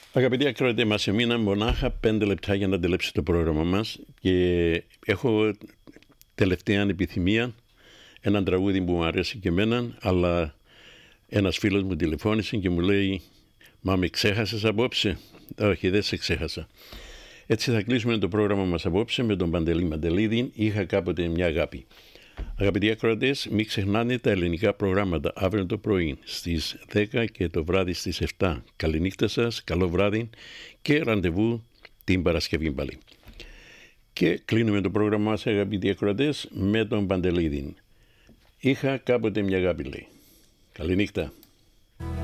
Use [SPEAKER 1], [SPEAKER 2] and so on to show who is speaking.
[SPEAKER 1] Αγαπητοί ακροατές, μας έμειναν μονάχα 5 λεπτά για να αντιλέψει το πρόγραμμα μας και έχω τελευταία επιθυμία, έναν τραγούδι που μου αρέσει και εμένα, αλλά ένας φίλος μου τηλεφώνησε και μου λέει «Μα με ξέχασες απόψε?» Όχι, δεν σε ξέχασα. Έτσι θα κλείσουμε το πρόγραμμα μας απόψε με τον Παντελή Μαντελίδη, «Είχα κάποτε μια αγάπη». Αγαπητοί ακροατές, μην ξεχνάτε τα ελληνικά προγράμματα αύριο το πρωί στις 10 και το βράδυ στις 7. Καληνύχτα σας, καλό βράδυ και ραντεβού την Παρασκευή πάλι. Και κλείνουμε το πρόγραμμα μας, αγαπητοί ακροατές, με τον Παντελίδη. «Είχα κάποτε μια αγάπη», λέει. Καληνύχτα.